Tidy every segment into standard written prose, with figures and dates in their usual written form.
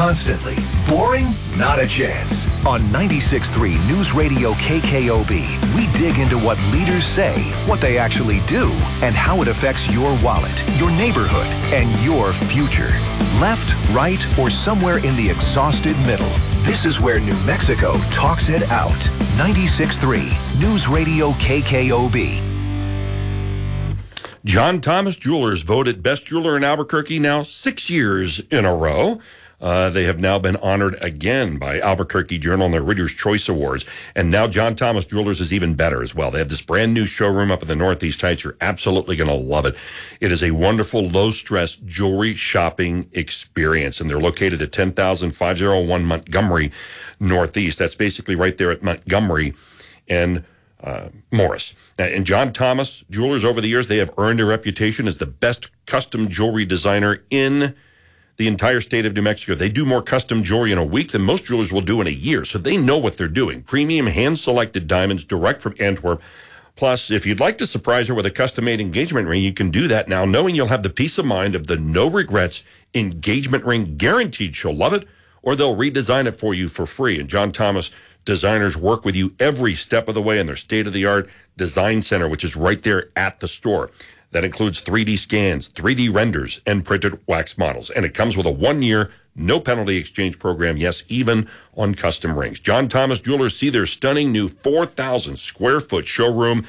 constantly. Boring? Not a chance. On 96.3 News Radio KKOB, we dig into what leaders say, what they actually do, and how it affects your wallet, your neighborhood, and your future. Left, right, or somewhere in the exhausted middle. This is where New Mexico talks it out. 96.3 News Radio KKOB. John Thomas Jewelers voted Best Jeweler in Albuquerque now 6 years in a row. They have now been honored again by Albuquerque Journal and their Reader's Choice Awards. And now John Thomas Jewelers is even better as well. They have this brand new showroom up in the Northeast Heights. You're absolutely going to love it. It is a wonderful, low-stress jewelry shopping experience. And they're located at 10,501 Montgomery Northeast. That's basically right there at Montgomery and Morris. And John Thomas Jewelers, over the years, they have earned a reputation as the best custom jewelry designer in the entire state of New Mexico. They do more custom jewelry in a week than most jewelers will do in a year, so they know what they're doing. Premium hand-selected diamonds direct from Antwerp. Plus, if you'd like to surprise her with a custom-made engagement ring, you can do that now, knowing you'll have the peace of mind of the no-regrets engagement ring guaranteed she'll love it, or they'll redesign it for you for free. And John Thomas designers work with you every step of the way in their state-of-the-art design center, which is right there at the store. That includes 3D scans, 3D renders, and printed wax models. And it comes with a 1-year, no-penalty exchange program, yes, even on custom rings. John Thomas Jewelers, see their stunning new 4,000-square-foot showroom,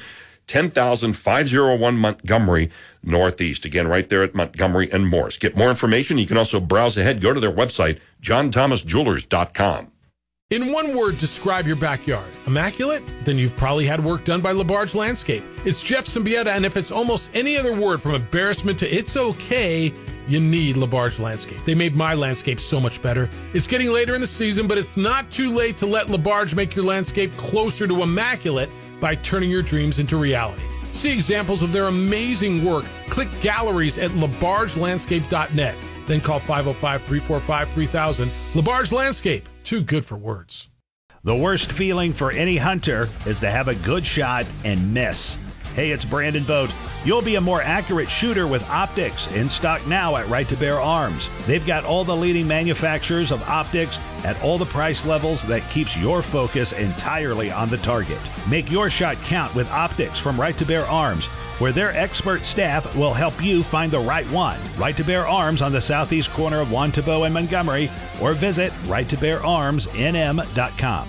10,501 Montgomery Northeast. Again, right there at Montgomery and Morris. Get more information. You can also browse ahead. Go to their website, johnthomasjewelers.com. In one word, describe your backyard. Immaculate? Then you've probably had work done by LaBarge Landscape. It's Jeff Symbieta, and if it's almost any other word from embarrassment to it's okay, you need LaBarge Landscape. They made my landscape so much better. It's getting later in the season, but it's not too late to let LaBarge make your landscape closer to immaculate by turning your dreams into reality. See examples of their amazing work. Click galleries at labargelandscape.net. Then call 505-345-3000. LaBarge Landscape. Too good for words. The worst feeling for any hunter is to have a good shot and miss. Hey, it's Brandon Vogt. You'll be a more accurate shooter with optics, in stock now at Right to Bear Arms. They've got all the leading manufacturers of optics at all the price levels that keeps your focus entirely on the target. Make your shot count with optics from Right to Bear Arms, where their expert staff will help you find the right one. Right to Bear Arms on the southeast corner of Juan Tabo and Montgomery, or visit righttobeararmsnm.com.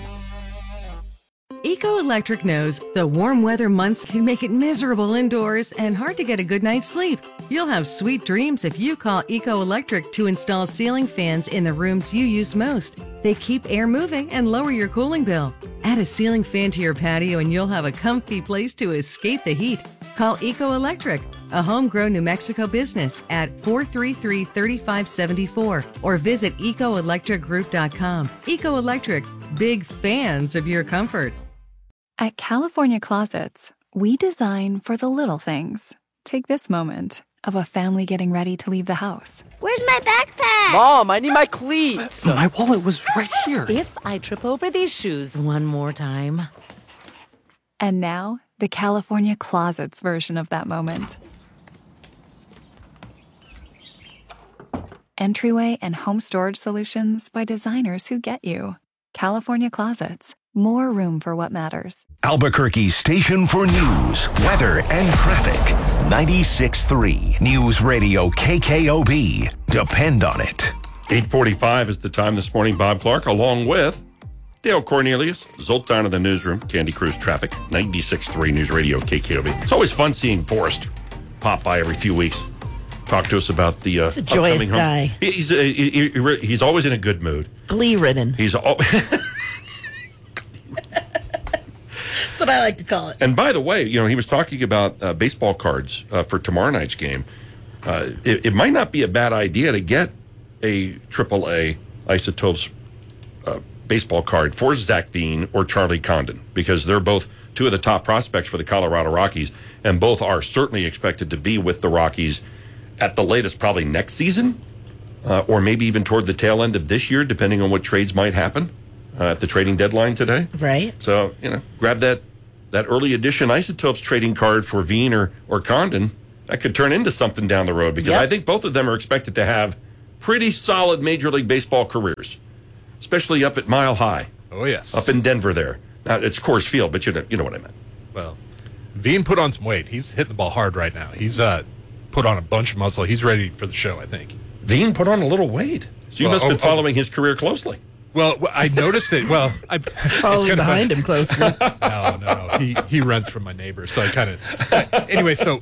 Eco Electric knows the warm weather months can make it miserable indoors and hard to get a good night's sleep. You'll have sweet dreams if you call Eco Electric to install ceiling fans in the rooms you use most. They keep air moving and lower your cooling bill. Add a ceiling fan to your patio and you'll have a comfy place to escape the heat. Call Eco Electric, a homegrown New Mexico business, at 433-3574 or visit ecoelectricgroup.com. Eco Electric, big fans of your comfort. At California Closets, we design for the little things. Take this moment of a family getting ready to leave the house. Where's my backpack? Mom, I need my cleats. My wallet was right here. If I trip over these shoes one more time. And now, the California Closets version of that moment. Entryway and home storage solutions by designers who get you. California Closets. More room for what matters. Albuquerque's station for news, weather, and traffic. 96.3 News Radio KKOB. Depend on it. 8:45 is the time this morning. Bob Clark, along with Dale Cornelius, Zoltan of the newsroom, Candy Cruise Traffic, 96.3 News Radio KKOB. It's always fun seeing Forrest pop by every few weeks. Talk to us about the He's a joyous guy. He's always in a good mood. Glee-ridden. He's all... That's what I like to call it. And by the way, he was talking about baseball cards for tomorrow night's game. It might not be a bad idea to get a AAA Isotopes baseball card for Zach Dean or Charlie Condon, because they're both two of the top prospects for the Colorado Rockies, and both are certainly expected to be with the Rockies at the latest probably next season, or maybe even toward the tail end of this year, depending on what trades might happen at the trading deadline today. Right. So, grab that early edition Isotopes trading card for Veen or Condon. That could turn into something down the road, because I think both of them are expected to have pretty solid Major League Baseball careers, especially up at Mile High. Oh, yes. Up in Denver there. Now, it's Coors Field, but you know what I meant. Well, Veen put on some weight. He's hitting the ball hard right now. He's put on a bunch of muscle. He's ready for the show, I think. Veen put on a little weight. So you must have been following his career closely. Well, I noticed it. Well, following behind him closely. No. He runs from my neighbor, so I kind of. Anyway, so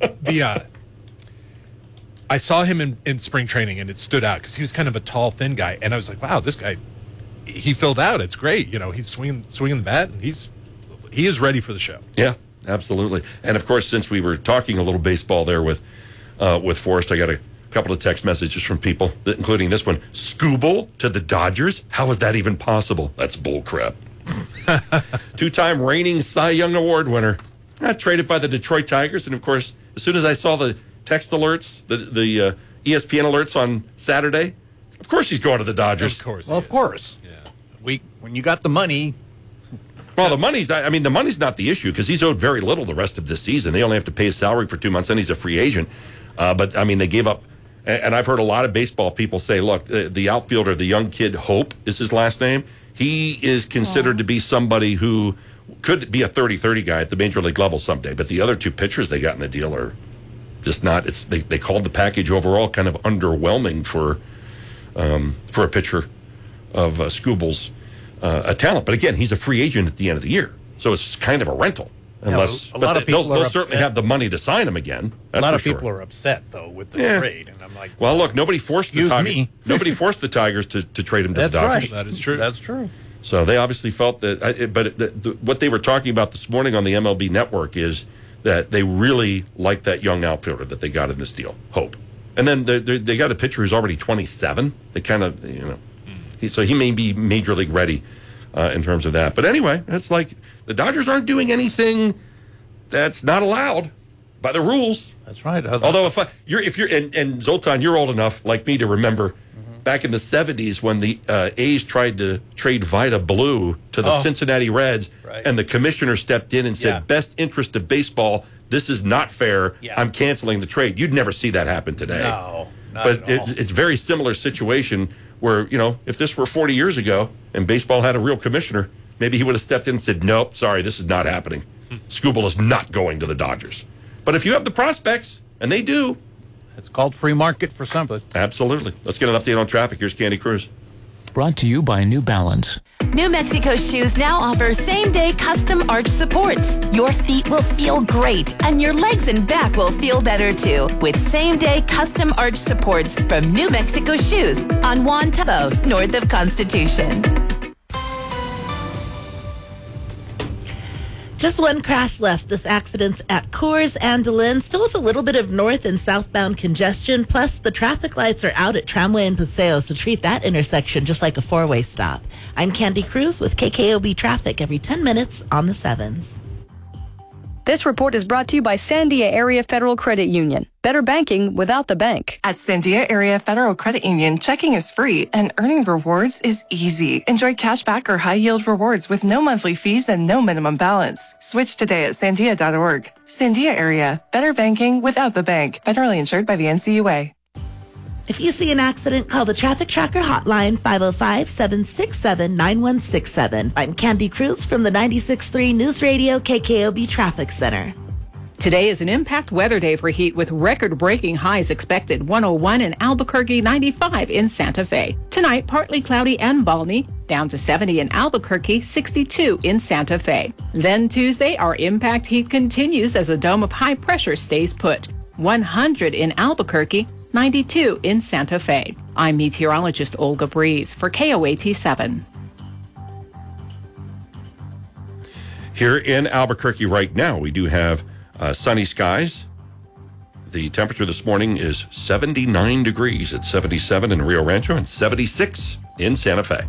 I saw him in spring training, and it stood out because he was kind of a tall, thin guy, and I was like, wow, this guy, he filled out. It's great. He's swinging the bat, and he is ready for the show. Yeah, absolutely. And of course, since we were talking a little baseball there with Forrest, I got a couple of text messages from people, including this one. Skubal to the Dodgers? How is that even possible? That's bullcrap. Two-time reigning Cy Young Award winner. Traded by the Detroit Tigers. And, of course, as soon as I saw the text alerts, the ESPN alerts on Saturday, of course he's going to the Dodgers. Of course. Well, of course. Yeah. When you got the money. Well, the money's not the issue because he's owed very little the rest of this season. They only have to pay his salary for 2 months, and he's a free agent. But, they gave up. And I've heard a lot of baseball people say, look, the outfielder, the young kid, Hope is his last name. He is considered to be somebody who could be a 30-30 guy at the major league level someday. But the other two pitchers they got in the deal are just not. They called the package overall kind of underwhelming for a pitcher of Skubal's talent. But again, he's a free agent at the end of the year. So it's kind of a rental. Unless, a lot of people they'll certainly have the money to sign him again. A lot of people are upset though with the trade, and I'm like, well, look, nobody forced the Tigers. Nobody forced the Tigers to trade him to the Dodgers. Right. That is true. That's true. So they obviously felt that. What they were talking about this morning on the MLB Network is that they really like that young outfielder that they got in this deal, Hope, and then they got a pitcher who's already 27. They kind of so he may be major league ready in terms of that. But anyway, it's like. The Dodgers aren't doing anything that's not allowed by the rules. That's right. Although if you're and Zoltan, you're old enough like me to remember back in the 70s when the A's tried to trade Vida Blue to the Cincinnati Reds, and the commissioner stepped in and said, "Best interest of baseball. This is not fair. I'm canceling the trade." You'd never see that happen today. No, not but at all. It's a very similar situation where if this were 40 years ago and baseball had a real commissioner. Maybe he would have stepped in and said, nope, sorry, this is not happening. Skubal is not going to the Dodgers. But if you have the prospects, and they do. It's called free market for something. Absolutely. Let's get an update on traffic. Here's Candy Cruz. Brought to you by New Balance. New Mexico Shoes now offers same-day custom arch supports. Your feet will feel great, and your legs and back will feel better too, with same-day custom arch supports from New Mexico Shoes on Juan Tabo, north of Constitution. Just one crash left. This accident's at Coors and DeLynn, still with a little bit of north and southbound congestion. Plus, the traffic lights are out at Tramway and Paseo, so treat that intersection just like a four-way stop. I'm Candy Cruz with KKOB Traffic every 10 minutes on the 7s. This report is brought to you by Sandia Area Federal Credit Union. Better banking without the bank. At Sandia Area Federal Credit Union, checking is free and earning rewards is easy. Enjoy cashback or high-yield rewards with no monthly fees and no minimum balance. Switch today at sandia.org. Sandia Area, better banking without the bank. Federally insured by the NCUA. If you see an accident, call the Traffic Tracker hotline, 505-767-9167. I'm Candy Cruz from the 96.3 News Radio KKOB Traffic Center. Today is an impact weather day for heat with record-breaking highs expected, 101 in Albuquerque, 95 in Santa Fe. Tonight, partly cloudy and balmy, down to 70 in Albuquerque, 62 in Santa Fe. Then Tuesday, our impact heat continues as a dome of high pressure stays put, 100 in Albuquerque, 92 in Santa Fe. I'm meteorologist Olga Breeze for KOAT 7. Here in Albuquerque right now, we do have sunny skies. The temperature this morning is 79 degrees at 77 in Rio Rancho and 76 in Santa Fe.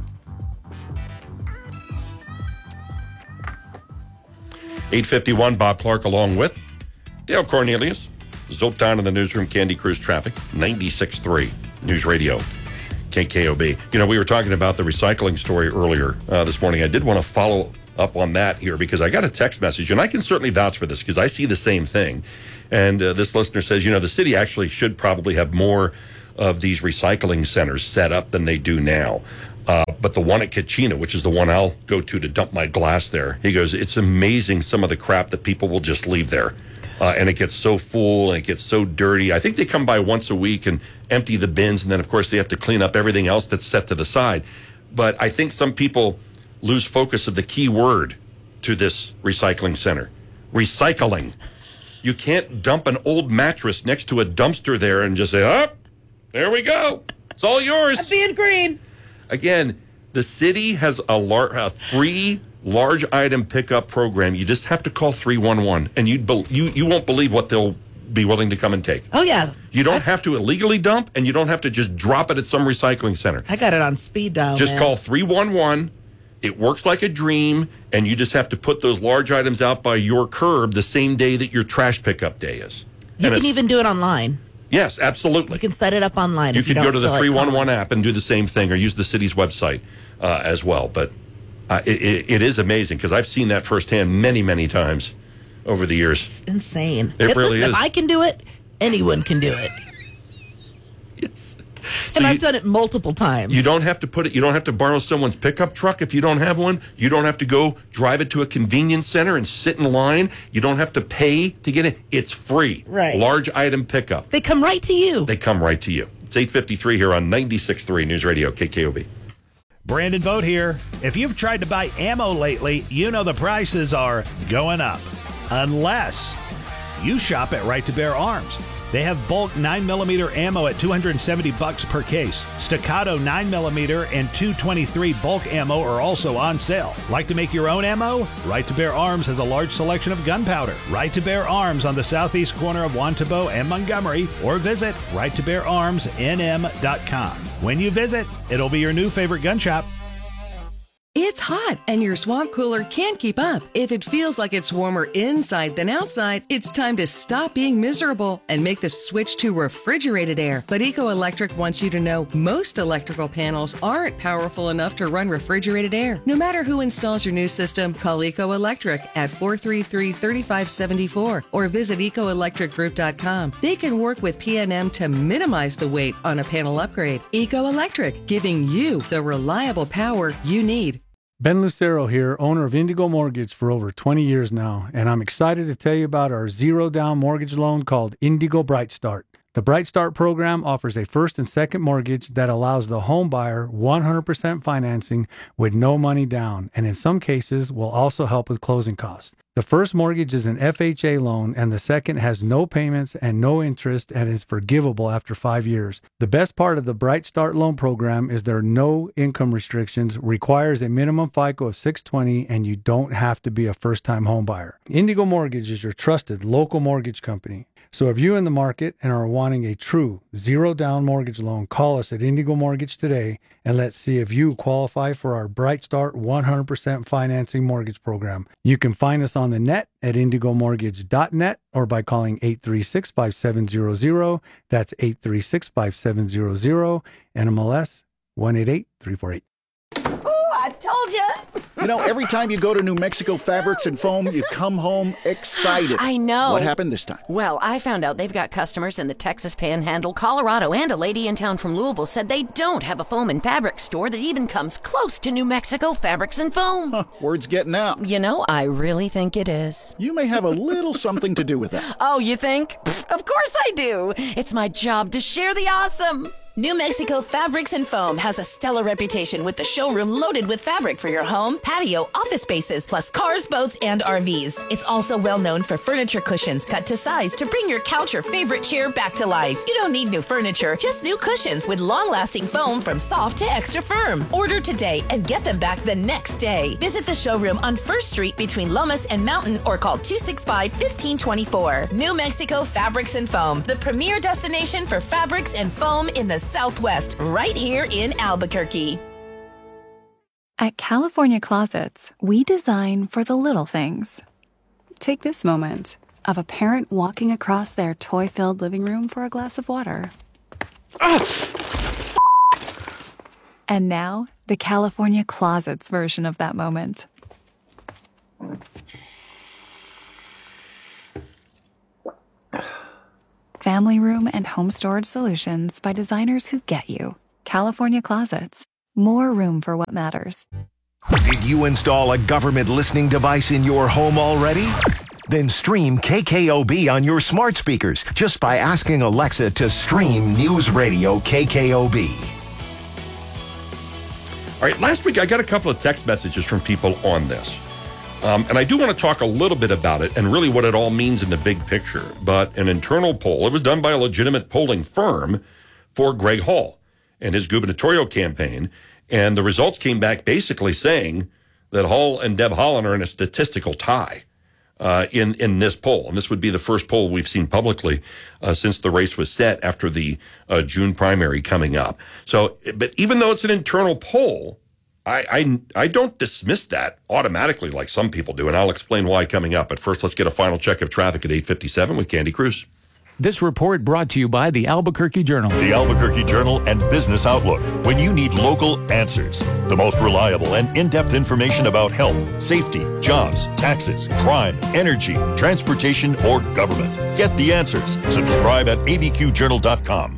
8:51, Bob Clark along with Dale Cornelius. Zoltan in the newsroom, Candy Cruz Traffic, 96.3 News Radio, KKOB. We were talking about the recycling story earlier this morning. I did want to follow up on that here because I got a text message, and I can certainly vouch for this because I see the same thing. And this listener says, the city actually should probably have more of these recycling centers set up than they do now. But the one at Kachina, which is the one I'll go to dump my glass there, he goes, it's amazing some of the crap that people will just leave there. And it gets so full and it gets so dirty. I think they come by once a week and empty the bins. And then, of course, they have to clean up everything else that's set to the side. But I think some people lose focus of the key word to this recycling center. Recycling. You can't dump an old mattress next to a dumpster there and just say, oh, there we go. It's all yours. I'm being green. Again, the city has a free large item pickup program. You just have to call 311, and you won't believe what they'll be willing to come and take. Oh, yeah. You don't have to illegally dump, and you don't have to just drop it at some recycling center. I got it on speed dial, Just man. call 311. It works like a dream, and you just have to put those large items out by your curb the same day that your trash pickup day is. You can even do it online. Yes, absolutely. You can set it up online. You if you could don't go to the feel like 311 app and do the same thing, or use the city's website as well. But it is amazing, because I've seen that firsthand many, many times over the years. It's insane. Really is. If I can do it, anyone can do it. Yes. And I've done it multiple times. You don't have to you don't have to borrow someone's pickup truck if you don't have one. You don't have to go drive it to a convenience center and sit in line. You don't have to pay to get it. It's free. Right. Large item pickup. They come right to you. They come right to you. It's 8:53 here on 96.3 News Radio KKOB. Brandon Vogt here. If you've tried to buy ammo lately, you know the prices are going up. Unless you shop at Right to Bear Arms. They have bulk 9mm ammo at $270 per case. Staccato 9mm and .223 bulk ammo are also on sale. Like to make your own ammo? Right to Bear Arms has a large selection of gunpowder. Right to Bear Arms on the southeast corner of Wantabo and Montgomery, or visit righttobeararmsnm.com. When you visit, it'll be your new favorite gun shop. It's hot, and your swamp cooler can't keep up. If it feels like it's warmer inside than outside, it's time to stop being miserable and make the switch to refrigerated air. But Eco Electric wants you to know most electrical panels aren't powerful enough to run refrigerated air. No matter who installs your new system, call Eco Electric at 433-3574 or visit ecoelectricgroup.com. They can work with PNM to minimize the wait on a panel upgrade. Eco Electric, giving you the reliable power you need. Ben Lucero here, owner of Indigo Mortgage for over 20 years now, and I'm excited to tell you about our zero-down mortgage loan called Indigo Bright Start. The Bright Start program offers a first and second mortgage that allows the home buyer 100% financing with no money down, and in some cases will also help with closing costs. The first mortgage is an FHA loan, and the second has no payments and no interest and is forgivable after 5 years. The best part of the Bright Start loan program is there are no income restrictions, requires a minimum FICO of 620, and you don't have to be a first-time home buyer. Indigo Mortgage is your trusted local mortgage company. So if you're in the market and are wanting a true zero-down mortgage loan, call us at Indigo Mortgage today, and let's see if you qualify for our Bright Start 100% financing mortgage program. You can find us on the net at indigomortgage.net or by calling 836-5700. That's 836-5700, NMLS 188348. I told you. You know, every time you go to New Mexico Fabrics and Foam, you come home excited. I know. What happened this time? Well, I found out they've got customers in the Texas Panhandle, Colorado, and a lady in town from Louisville said they don't have a foam and fabric store that even comes close to New Mexico Fabrics and Foam. Huh, word's getting out. You know, I really think it is. You may have a little something to do with that. Oh, you think? Of course I do. It's my job to share the awesome. New Mexico Fabrics and Foam has a stellar reputation with the showroom loaded with fabric for your home, patio, office spaces, plus cars, boats, and RVs. It's also well known for furniture cushions cut to size to bring your couch or favorite chair back to life. You don't need new furniture, just new cushions with long-lasting foam from soft to extra firm. Order today and get them back the next day. Visit the showroom on 1st Street between Lomas and Mountain or call 265-1524. New Mexico Fabrics and Foam, the premier destination for fabrics and foam in the Southwest, right here in Albuquerque. At California Closets, we design for the little things. Take this moment of a parent walking across their toy-filled living room for a glass of water. And now, the California Closets version of that moment. Family room and home storage solutions by designers who get you. California Closets. More room for what matters. Did you install a government listening device in your home already? Then stream KKOB on your smart speakers just by asking Alexa to stream News Radio KKOB. All right, last week I got a couple of text messages from people on this. And I do want to talk a little bit about it and really what it all means in the big picture. But an internal poll, it was done by a legitimate polling firm for Greg Hall and his gubernatorial campaign. And the results came back basically saying that Hall and Deb Haaland are in a statistical tie in this poll. And this would be the first poll we've seen publicly since the race was set after the June primary coming up. So, but even though it's an internal poll, I don't dismiss that automatically like some people do, and I'll explain why coming up. But first, let's get a final check of traffic at 8:57 with Candy Cruz. This report brought to you by the Albuquerque Journal. The Albuquerque Journal and Business Outlook. When you need local answers, the most reliable and in-depth information about health, safety, jobs, taxes, crime, energy, transportation, or government. Get the answers. Subscribe at abqjournal.com.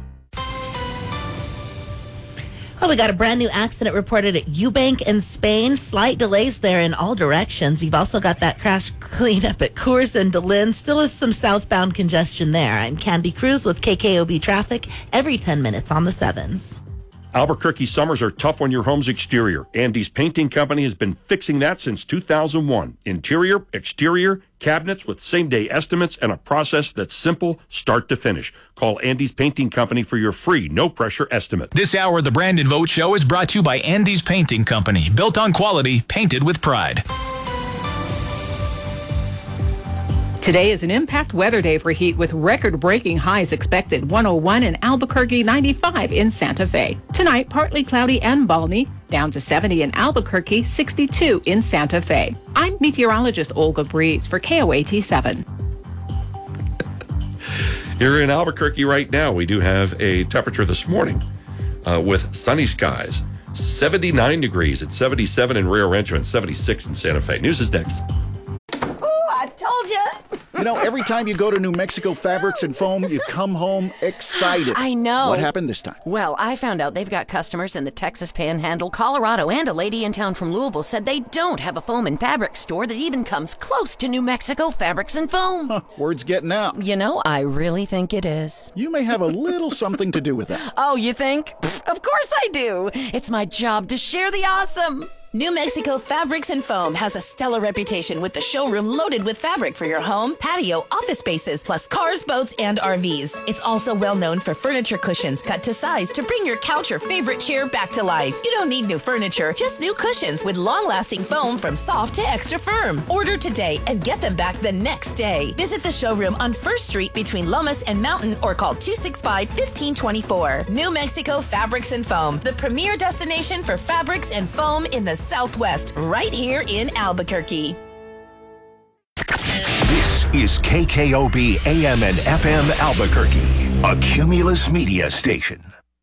Oh, we got a brand new accident reported at Eubank in Spain. Slight delays there in all directions. You've also got that crash cleanup at Coors and DeLynn. Still with some southbound congestion there. I'm Candy Cruz with KKOB Traffic every 10 minutes on the 7s. Albuquerque summers are tough on your home's exterior. Andy's Painting Company has been fixing that since 2001. Interior, exterior, cabinets with same-day estimates and a process that's simple start to finish. Call Andy's Painting Company for your free, no-pressure estimate. This hour of the Brandon Vogt Show is brought to you by Andy's Painting Company. Built on quality, painted with pride. Today is an impact weather day for heat with record-breaking highs expected. 101 in Albuquerque, 95 in Santa Fe. Tonight, partly cloudy and balmy. Down to 70 in Albuquerque, 62 in Santa Fe. I'm meteorologist Olga Breeze for KOAT 7. Here in Albuquerque right now, we do have a temperature this morning with sunny skies. 79 degrees at 77 in Rio Rancho and 76 in Santa Fe. News is next. I told you. You know, every time you go to New Mexico Fabrics and Foam, you come home excited. I know. What happened this time? Well, I found out they've got customers in the Texas Panhandle, Colorado, and a lady in town from Louisville said they don't have a foam and fabric store that even comes close to New Mexico Fabrics and Foam. Huh, word's getting out. You know, I really think it is. You may have a little something to do with that. Oh, you think? Of course I do. It's my job to share the awesome. New Mexico Fabrics and Foam has a stellar reputation with the showroom loaded with fabric for your home, patio, office spaces, plus cars, boats, and RVs. It's also well known for furniture cushions cut to size to bring your couch or favorite chair back to life. You don't need new furniture, just new cushions with long-lasting foam from soft to extra firm. Order today and get them back the next day. Visit the showroom on 1st Street between Lomas and Mountain or call 265-1524. New Mexico Fabrics and Foam, the premier destination for fabrics and foam in the Southwest, right here in Albuquerque. This is KKOB AM and FM Albuquerque, a Cumulus Media station.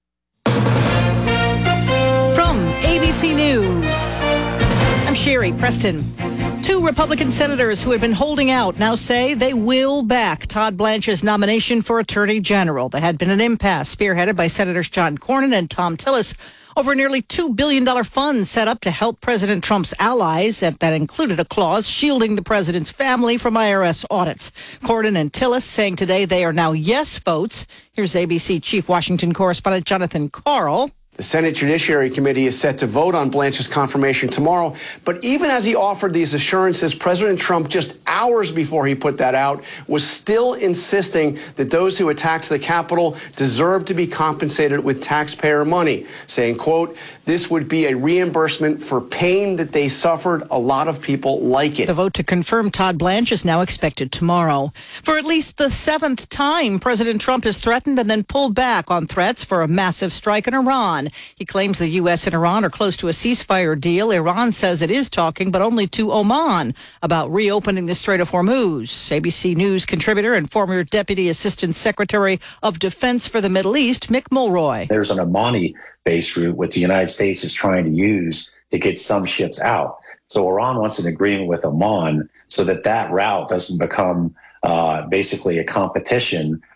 From ABC News, I'm Sherry Preston. 2 Republican senators who had been holding out now say they will back Todd Blanche's nomination for Attorney General. There had been an impasse spearheaded by Senators John Cornyn and Tom Tillis over a nearly $2 billion fund set up to help President Trump's allies. That included a clause shielding the president's family from IRS audits. Cornyn and Tillis saying today they are now yes votes. Here's ABC Chief Washington correspondent Jonathan Karl. The Senate Judiciary Committee is set to vote on Blanche's confirmation tomorrow. But even as he offered these assurances, President Trump, just hours before he put that out, was still insisting that those who attacked the Capitol deserve to be compensated with taxpayer money, saying, quote, this would be a reimbursement for pain that they suffered. A lot of people like it. The vote to confirm Todd Blanche is now expected tomorrow. For at least the 7th time, President Trump has threatened and then pulled back on threats for a massive strike in Iran. He claims the U.S. and Iran are close to a ceasefire deal. Iran says it is talking, but only to Oman, about reopening the Strait of Hormuz. ABC News contributor and former Deputy Assistant Secretary of Defense for the Middle East, Mick Mulroy. There's an Omani-based route which the United States is trying to use to get some ships out. So Iran wants an agreement with Oman so that route doesn't become basically a competition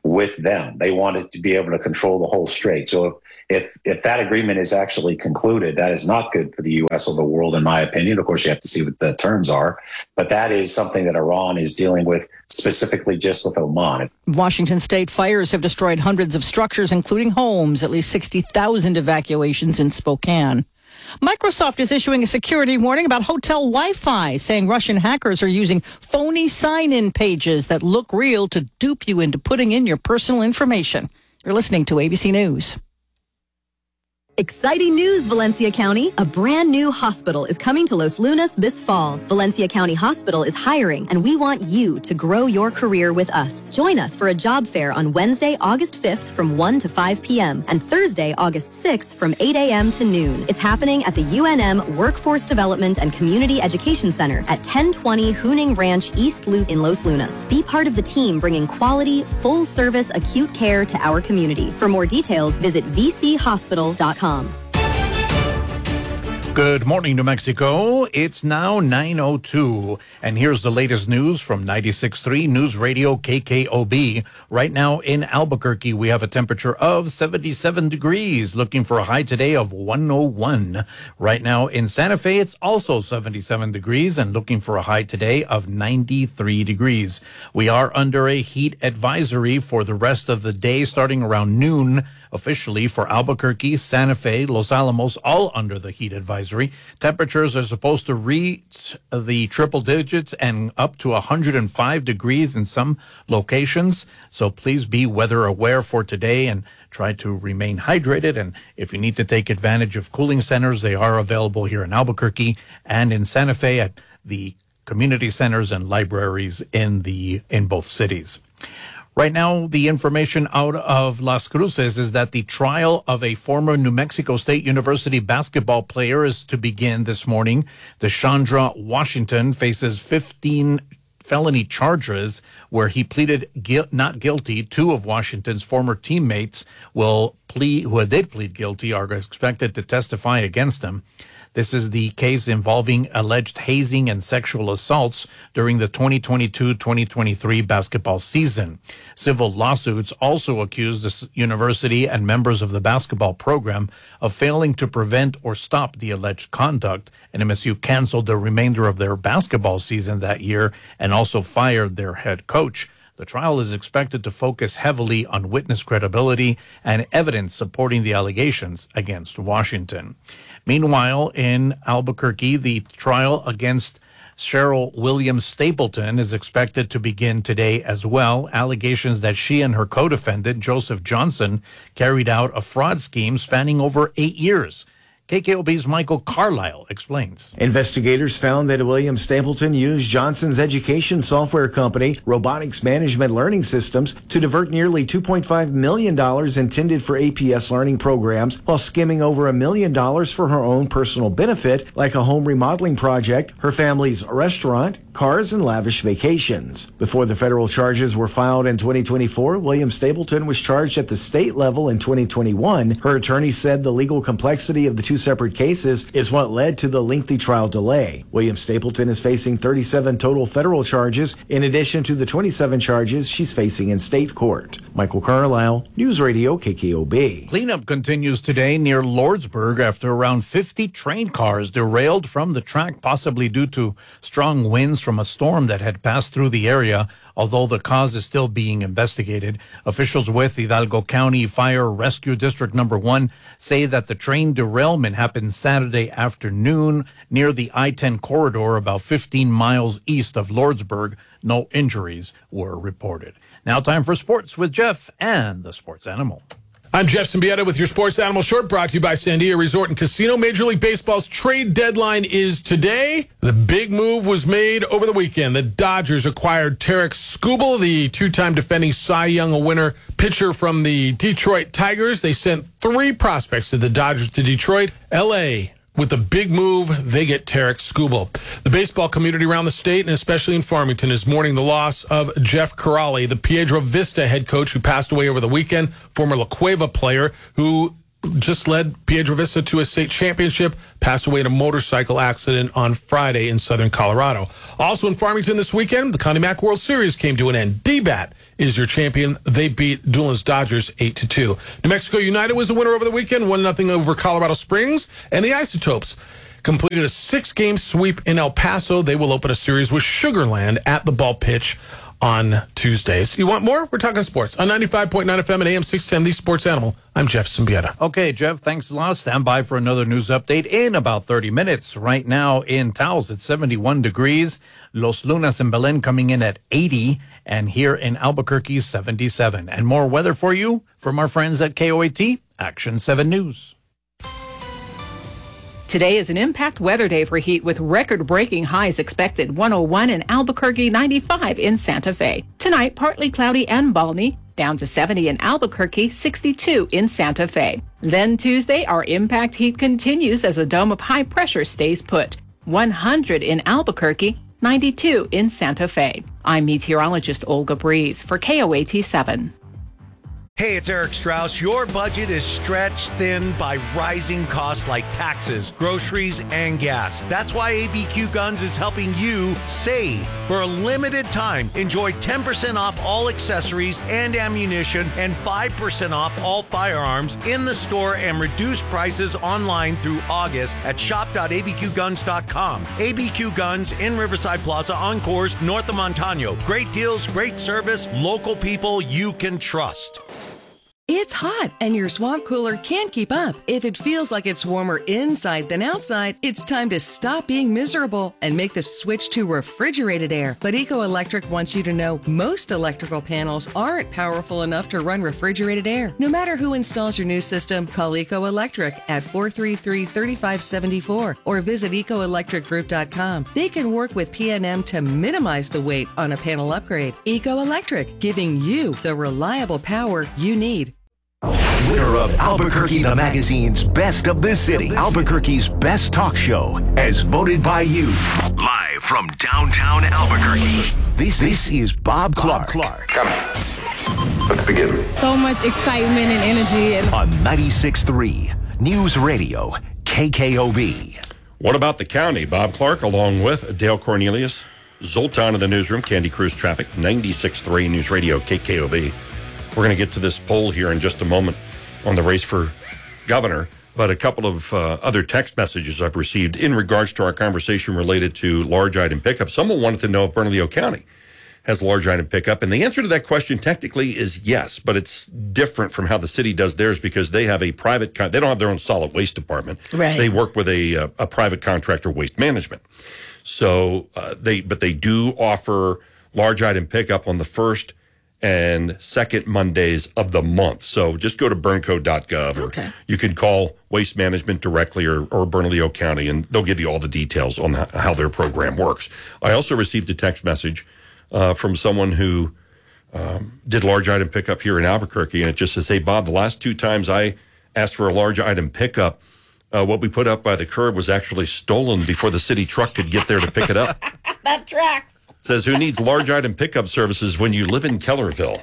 with them. They wanted to be able to control the whole strait. So if that agreement is actually concluded, that is not good for the U.S. or the world, in my opinion. Of course, you have to see what the terms are. But that is something that Iran is dealing with, specifically just with Oman. Washington state fires have destroyed hundreds of structures, including homes, at least 60,000 evacuations in Spokane. Microsoft is issuing a security warning about hotel Wi-Fi, saying Russian hackers are using phony sign-in pages that look real to dupe you into putting in your personal information. You're listening to ABC News. Exciting news, Valencia County. A brand new hospital is coming to Los Lunas this fall. Valencia County Hospital is hiring, and we want you to grow your career with us. Join us for a job fair on Wednesday, August 5th from 1 to 5 p.m. and Thursday, August 6th from 8 a.m. to noon. It's happening at the UNM Workforce Development and Community Education Center at 1020 Hooning Ranch East Loop in Los Lunas. Be part of the team bringing quality, full-service acute care to our community. For more details, visit vchospital.com. Good morning, New Mexico. It's now 9:02, and here's the latest news from 96.3 News Radio KKOB. Right now in Albuquerque, we have a temperature of 77 degrees, looking for a high today of 101. Right now in Santa Fe, it's also 77 degrees and looking for a high today of 93 degrees. We are under a heat advisory for the rest of the day, starting around noon. Officially for Albuquerque, Santa Fe, Los Alamos, all under the heat advisory. Temperatures are supposed to reach the triple digits and up to 105 degrees in some locations. So please be weather aware for today and try to remain hydrated. And if you need to take advantage of cooling centers, they are available here in Albuquerque and in Santa Fe at the community centers and libraries in both cities. Right now, the information out of Las Cruces is that the trial of a former New Mexico State University basketball player is to begin this morning. Deshandra Washington faces 15 felony charges where he pleaded not guilty. Two of Washington's former teammates who did plead guilty are expected to testify against him. This is the case involving alleged hazing and sexual assaults during the 2022-2023 basketball season. Civil lawsuits also accuse the university and members of the basketball program of failing to prevent or stop the alleged conduct, and MSU canceled the remainder of their basketball season that year and also fired their head coach. The trial is expected to focus heavily on witness credibility and evidence supporting the allegations against Washington. Meanwhile, in Albuquerque, the trial against Cheryl Williams Stapleton is expected to begin today as well. Allegations that she and her co-defendant, Joseph Johnson, carried out a fraud scheme spanning over 8 years. KKOB's Michael Carlisle explains. Investigators found that William Stapleton used Johnson's education software company, Robotics Management Learning Systems, to divert nearly $2.5 million intended for APS learning programs while skimming over $1 million for her own personal benefit, like a home remodeling project, her family's restaurant, cars, and lavish vacations. Before the federal charges were filed in 2024, William Stapleton was charged at the state level in 2021. Her attorney said the legal complexity of the two separate cases is what led to the lengthy trial delay. William Stapleton is facing 37 total federal charges, in addition to the 27 charges she's facing in state court. Michael Carlisle, News Radio KKOB. Cleanup continues today near Lordsburg after around 50 train cars derailed from the track, possibly due to strong winds from a storm that had passed through the area. Although the cause is still being investigated, officials with Hidalgo County Fire Rescue District No. 1 say that the train derailment happened Saturday afternoon near the I-10 corridor about 15 miles east of Lordsburg. No injuries were reported. Now time for sports with Jeff and the Sports Animal. I'm Jeff Symbieta with your Sports Animal Short, brought to you by Sandia Resort and Casino. Major League Baseball's trade deadline is today. The big move was made over the weekend. The Dodgers acquired Tarik Skubal, the two-time defending Cy Young winner pitcher from the Detroit Tigers. They sent 3 prospects to the Dodgers to Detroit. L.A., with the big move, they get Tarik Skubal. The baseball community around the state, and especially in Farmington, is mourning the loss of Jeff Corrali, the Piedra Vista head coach who passed away over the weekend, former La Cueva player who just led Piedra Vista to a state championship, passed away in a motorcycle accident on Friday in southern Colorado. Also in Farmington this weekend, the Connie Mack World Series came to an end. DBAT is your champion. They beat Dulan's Dodgers 8-2. New Mexico United was the winner over the weekend, 1-0 over Colorado Springs. And the Isotopes completed a 6-game sweep in El Paso. They will open a series with Sugar Land at the Ball Pitch on Tuesdays. You want more? We're talking sports on 95.9 FM and AM 610, the Sports Animal. I'm Jeff Symbieta. Okay, Jeff, thanks a lot. Stand by for another news update in about 30 minutes. Right now in Taos, it's 71 degrees. Los Lunas and Belen coming in at 80. And here in Albuquerque, 77. And more weather for you from our friends at KOAT, Action 7 News. Today is an impact weather day for heat with record-breaking highs expected, 101 in Albuquerque, 95 in Santa Fe. Tonight, partly cloudy and balmy, down to 70 in Albuquerque, 62 in Santa Fe. Then Tuesday, our impact heat continues as a dome of high pressure stays put, 100 in Albuquerque, 92 in Santa Fe. I'm meteorologist Olga Breeze for KOAT 7. Hey, it's Eric Strauss. Your budget is stretched thin by rising costs like taxes, groceries, and gas. That's why ABQ Guns is helping you save. For a limited time, enjoy 10% off all accessories and ammunition and 5% off all firearms in the store and reduced prices online through August at shop.abqguns.com. ABQ Guns in Riverside Plaza on Coors, north of Montano. Great deals, great service, local people you can trust. It's hot, and your swamp cooler can't keep up. If it feels like it's warmer inside than outside, it's time to stop being miserable and make the switch to refrigerated air. But Eco Electric wants you to know most electrical panels aren't powerful enough to run refrigerated air. No matter who installs your new system, call Eco Electric at 433-3574 or visit ecoelectricgroup.com. They can work with PNM to minimize the wait on a panel upgrade. Eco Electric, giving you the reliable power you need. Winner of Albuquerque the Magazine's Best of the City, Albuquerque's best talk show, as voted by you. Live from downtown Albuquerque, this is Bob Clark. Come. Let's begin. So much excitement and energy. On 96.3 News Radio, KKOB. What about the county? Bob Clark, along with Dale Cornelius, Zoltan in the newsroom, Candy Cruise Traffic, 96.3 News Radio, KKOB. We're going to get to this poll here in just a moment on the race for governor, but a couple of other text messages I've received in regards to our conversation related to large item pickup. Someone wanted to know if Bernalillo County has large item pickup, and the answer to that question technically is yes, but it's different from how the city does theirs because they have a private, they don't have their own solid waste department. Right. They work with a private contractor, Waste Management. So they do offer large item pickup on the first and second Mondays of the month. So just go to burnco.gov or you can call Waste Management directly or Bernalillo County, and they'll give you all the details on how their program works. I also received a text message from someone who did large item pickup here in Albuquerque, and it just says, hey, Bob, the last 2 times I asked for a large item pickup, what we put up by the curb was actually stolen before the city truck could get there to pick it up. That tracks. Says, who needs large item pickup services when you live in Kellerville?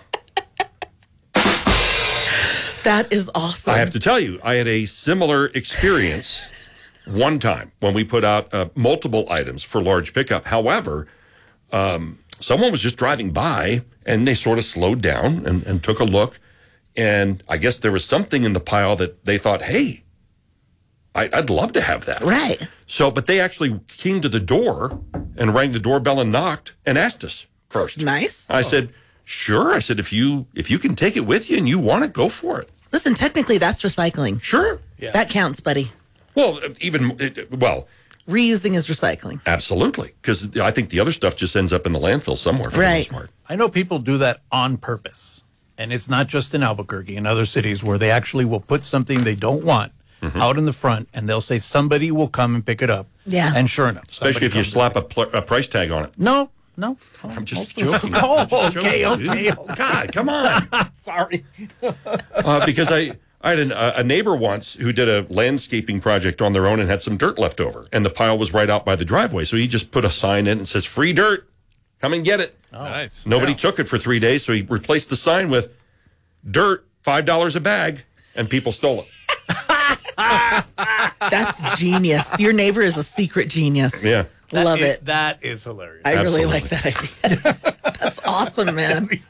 That is awesome. I have to tell you, I had a similar experience one time when we put out multiple items for large pickup. However, someone was just driving by and they sort of slowed down and took a look. And I guess there was something in the pile that they thought, hey, I'd love to have that. Right. So, but they actually came to the door and rang the doorbell and knocked and asked us first. Nice. I said, sure. I said, if you can take it with you and you want it, go for it. Listen, technically that's recycling. Sure. Yeah. That counts, buddy. Well, reusing is recycling. Absolutely. Because I think the other stuff just ends up in the landfill somewhere for the most part. I know people do that on purpose. And it's not just in Albuquerque, in other cities where they actually will put something they don't want out in the front, and they'll say somebody will come and pick it up. Yeah. And sure enough. Especially if you slap a price tag on it. No. I'm just joking. Okay. Oh, God, come on. Sorry. Because I had a neighbor once who did a landscaping project on their own and had some dirt left over, and the pile was right out by the driveway. So he just put a sign in and says, free dirt. Come and get it. Oh. Nice. Nobody took it for 3 days, so he replaced the sign with dirt, $5 a bag, and people stole it. That's genius. Your neighbor is a secret genius. Yeah. Love it. That is hilarious. I really like that idea. That's awesome, man.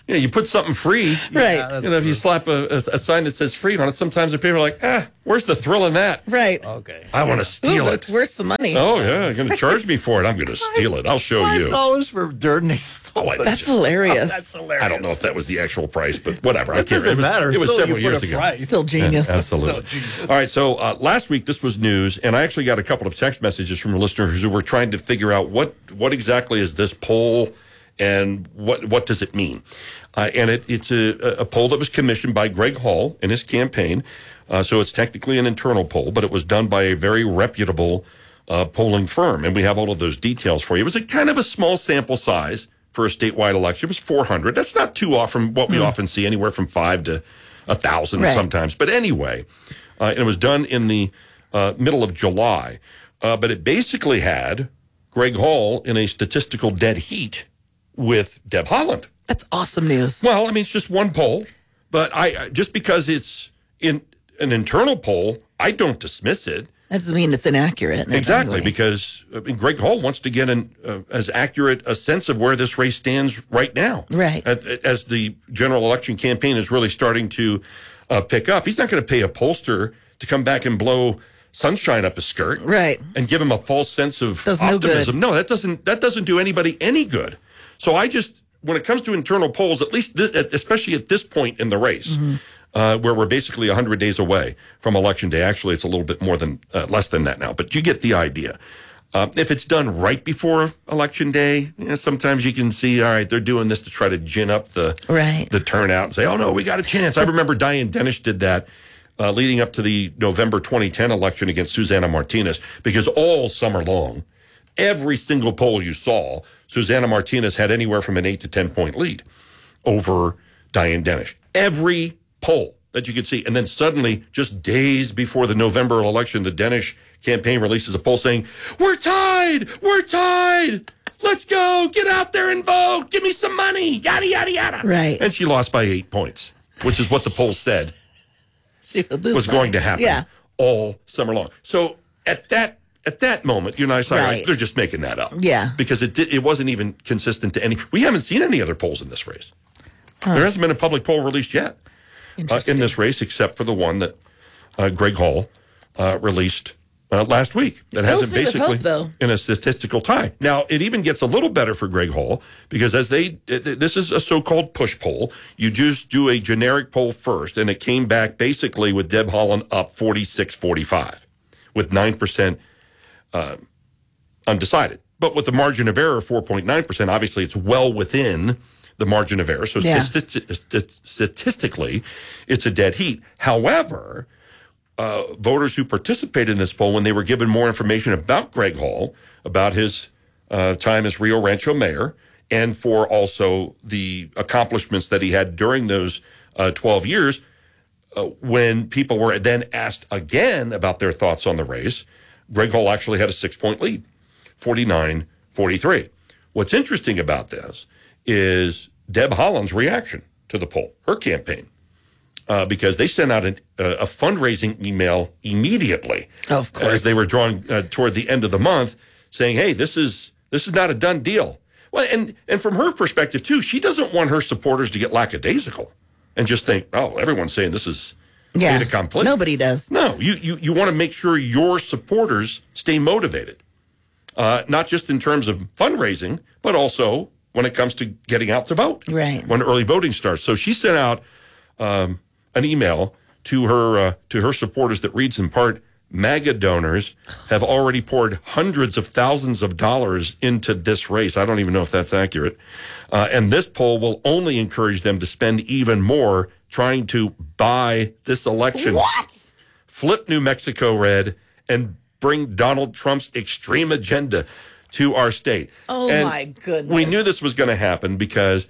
you put something free. Right. If you slap a sign that says free on it, sometimes the people are like, where's the thrill in that? Right. Okay. I want to steal it. It's worth some money. Oh, yeah. You're going to charge me for it. I'm going to steal it. I'll show you. $5 for dirt and they stole it. That's hilarious. That's hilarious. I don't know if that was the actual price, but whatever. It doesn't matter. It was Still, several you put years a ago. price. Still genius. Yeah, absolutely. Still genius. All right. So last week, this was news, and I actually got a couple of text messages from listeners who were trying to figure out what exactly is this poll and what does it mean. And it's a poll that was commissioned by Greg Hall in his campaign. So it's technically an internal poll, but it was done by a very reputable polling firm. And we have all of those details for you. It was a kind of a small sample size for a statewide election. It was 400. That's not too off from what we often see, anywhere from 5 to 1,000 sometimes. But anyway, and it was done in the middle of July. But it basically had Greg Hall in a statistical dead heat with Deb Haaland. That's awesome news. Well, I mean, it's just one poll, but just because it's in an internal poll, I don't dismiss it. That doesn't mean it's inaccurate. Exactly, because Greg Hall wants to get as accurate a sense of where this race stands right now. Right. As the general election campaign is really starting to pick up. He's not going to pay a pollster to come back and blow sunshine up his skirt. Right. And give him a false sense of No good. optimism. No, that doesn't do anybody any good. So when it comes to internal polls, at least especially at this point in the race, where we're basically 100 days away from Election Day. Actually, it's a little bit less than that now, but you get the idea. If it's done right before Election Day, sometimes you can see, all right, they're doing this to try to gin up the turnout and say, oh, no, we got a chance. I remember Diane Dennis did that leading up to the November 2010 election against Susana Martinez, because all summer long, every single poll you saw, Susana Martinez had anywhere from an 8 to 10 point lead over Diane Dennis. Every poll that you could see. And then suddenly, just days before the November election, the Dennis campaign releases a poll saying, we're tied! We're tied! Let's go! Get out there and vote! Give me some money! Yada, yada, yada. Right. And she lost by 8 points, which is what the poll said was going to happen all summer long. So at that moment, you and I said, right, they're just making that up. Yeah. Because it wasn't even consistent to any. We haven't seen any other polls in this race. There hasn't been a public poll released yet in this race, except for the one that Greg Hall released last week. That has it basically in a statistical tie. Now, it even gets a little better for Greg Hall, because this is a so-called push poll. You just do a generic poll first, and it came back basically with Deb Haaland up 46-45 with 9% undecided. But with the margin of error of 4.9%, obviously it's well within the margin of error. So statistically, it's a dead heat. However, voters who participated in this poll, when they were given more information about Greg Hall, about his time as Rio Rancho mayor, and for also the accomplishments that he had during those 12 years, when people were then asked again about their thoughts on the race, Greg Hall actually had a 6-point lead, 49-43. What's interesting about this is Deb Haaland's reaction to the poll, her campaign, because they sent out a fundraising email immediately, of course, as they were drawing toward the end of the month, saying, "Hey, this is not a done deal." Well, and from her perspective too, she doesn't want her supporters to get lackadaisical and just think, "Oh, everyone's saying this is fait accompli." Nobody does. No, you want to make sure your supporters stay motivated, not just in terms of fundraising, but also when it comes to getting out to vote, right, when early voting starts. So she sent out an email to her supporters that reads in part, MAGA donors have already poured hundreds of thousands of dollars into this race. I don't even know if that's accurate. And this poll will only encourage them to spend even more trying to buy this election. What? Flip New Mexico red and bring Donald Trump's extreme agenda to our state. Oh, and my goodness. We knew this was going to happen because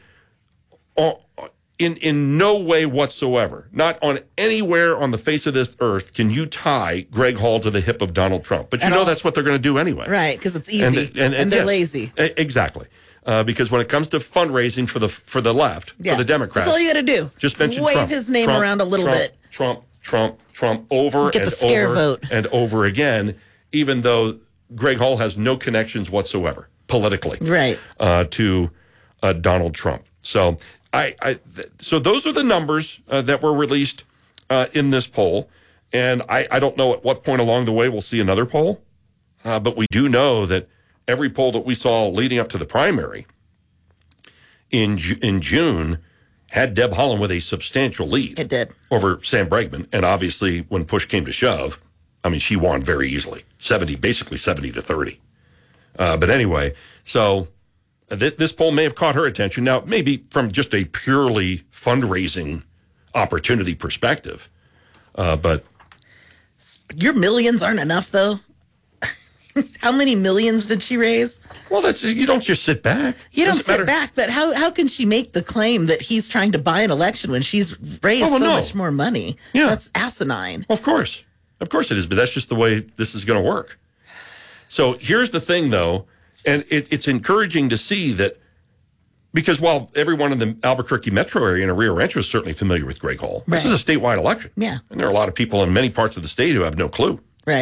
in no way whatsoever, not on anywhere on the face of this earth, can you tie Greg Hall to the hip of Donald Trump. But that's what they're going to do anyway. Right, because it's easy, and they're lazy. Exactly. Because when it comes to fundraising for the left, for the Democrats, that's all you got to do. Just mention wave Trump. his name around a little bit. Trump, over Get and the scare over vote. and over again, even though Greg Hall has no connections whatsoever politically, right, to Donald Trump. So So those are the numbers that were released in this poll. And I don't know at what point along the way we'll see another poll. But we do know that every poll that we saw leading up to the primary in June had Deb Haaland with a substantial lead. It did. Over Sam Bregman. And obviously, when push came to shove, I mean, she won very easily. Basically 70-30. But anyway, so this poll may have caught her attention. Now, maybe from just a purely fundraising opportunity perspective. But your millions aren't enough, though. How many millions did she raise? Well, you don't just sit back. You don't sit back, but how can she make the claim that he's trying to buy an election when she's raised much more money? Yeah. That's asinine. Well, of course it is, but that's just the way this is going to work. So here's the thing, though, and it's encouraging to see that, because while everyone in the Albuquerque metro area and Rio Rancho is certainly familiar with Greg Hall, This is a statewide election. Yeah. And there are a lot of people in many parts of the state who have no clue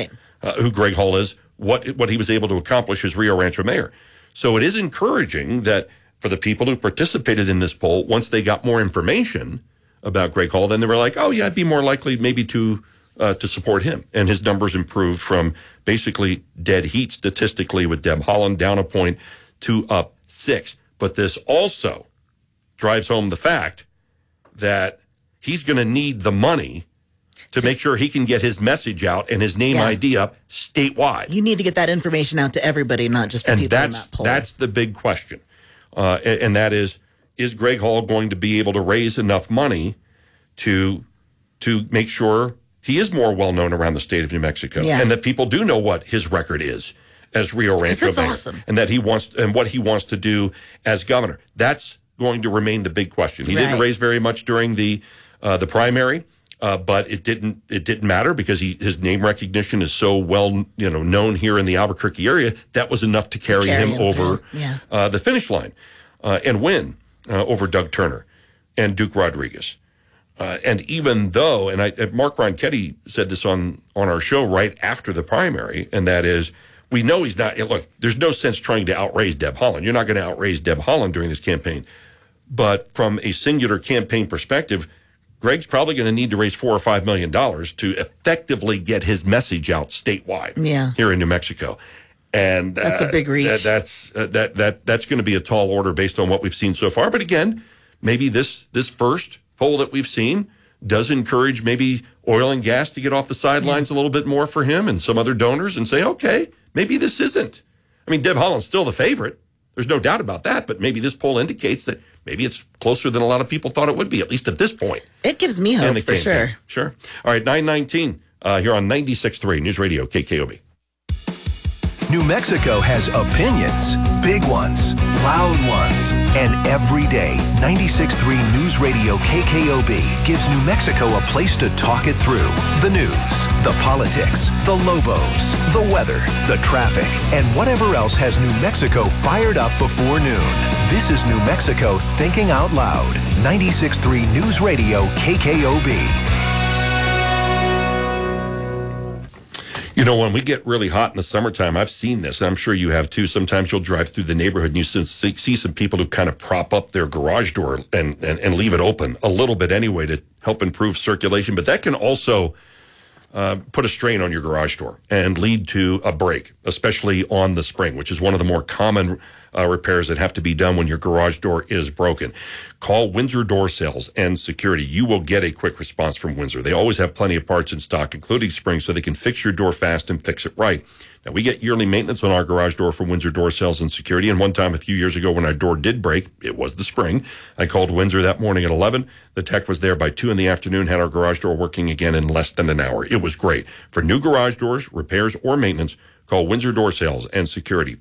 who Greg Hall is, what he was able to accomplish as Rio Rancho mayor. So it is encouraging that for the people who participated in this poll, once they got more information about Greg Hall, then they were like, oh, yeah, I'd be more likely maybe to support him. And his numbers improved from basically dead heat statistically with Deb Haaland down a point to up 6. But this also drives home the fact that he's going to need the money to make sure he can get his message out and his name ID up statewide. You need to get that information out to everybody, not just the people in that poll. That's the big question. And that is Greg Hall going to be able to raise enough money to make sure he is more well-known around the state of New Mexico and that people do know what his record is as Rio Rancho mayor, awesome. and that what he wants to do as governor. That's going to remain the big question. He didn't raise very much during the primary. But it didn't matter because his name recognition is so well known here in the Albuquerque area. That was enough to carry him over the finish line and win over Doug Turner and Duke Rodriguez. And even though, and Mark Ronchetti said this on our show right after the primary, and that is, we know he's not. Look, there's no sense trying to outraise Deb Haaland. You're not going to outraise Deb Haaland during this campaign. But from a singular campaign perspective, Greg's probably going to need to raise $4 or $5 million to effectively get his message out statewide here in New Mexico. And that's a big reach. That's going to be a tall order based on what we've seen so far. But again, maybe this first poll that we've seen does encourage maybe oil and gas to get off the sidelines a little bit more for him and some other donors and say, okay, maybe this isn't. I mean, Deb Haaland's still the favorite. There's no doubt about that, but maybe this poll indicates that maybe it's closer than a lot of people thought it would be, at least at this point. It gives me hope, for sure. Sure. All right, 9:19 here on 96.3 News Radio KKOB. New Mexico has opinions, big ones, loud ones, and every day, 96.3 News Radio KKOB gives New Mexico a place to talk it through. The news, the politics, the Lobos, the weather, the traffic, and whatever else has New Mexico fired up before noon. This is New Mexico Thinking Out Loud. 96.3 News Radio KKOB. You know, when we get really hot in the summertime, I've seen this, and I'm sure you have too. Sometimes you'll drive through the neighborhood and you see some people who kind of prop up their garage door and leave it open a little bit anyway to help improve circulation. But that can also put a strain on your garage door and lead to a break, especially on the spring, which is one of the more common repairs that have to be done when your garage door is broken. Call Windsor Door Sales and Security. You will get a quick response from Windsor. They always have plenty of parts in stock, including springs, so they can fix your door fast and fix it right. Now, we get yearly maintenance on our garage door from Windsor Door Sales and Security, and one time a few years ago when our door did break, it was the spring, I called Windsor that morning at 11. The tech was there by 2 in the afternoon, had our garage door working again in less than an hour. It was great. For new garage doors, repairs, or maintenance, call Windsor Door Sales and Security,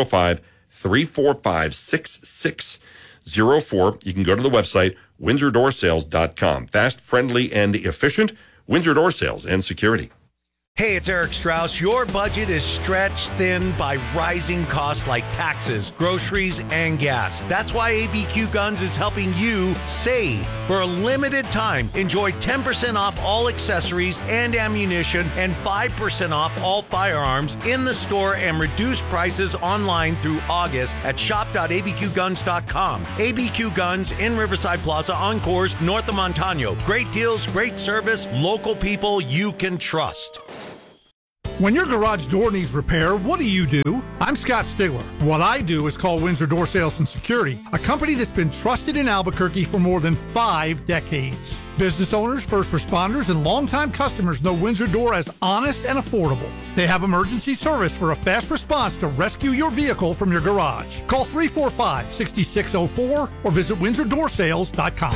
505-345-6604. You can go to the website, WindsorDoorSales.com. Fast, friendly, and efficient. Windsor Door Sales and Security. Hey, it's Eric Strauss. Your budget is stretched thin by rising costs like taxes, groceries, and gas. That's why ABQ Guns is helping you save. For a limited time, enjoy 10% off all accessories and ammunition and 5% off all firearms in the store and reduced prices online through August at shop.abqguns.com. ABQ Guns in Riverside Plaza on Coors, north of Montano. Great deals, great service, local people you can trust. When your garage door needs repair, what do? I'm Scott Stigler. What I do is call Windsor Door Sales and Security, a company that's been trusted in Albuquerque for more than 5 decades. Business owners, first responders, and longtime customers know Windsor Door as honest and affordable. They have emergency service for a fast response to rescue your vehicle from your garage. Call 345-6604 or visit WindsorDoorSales.com.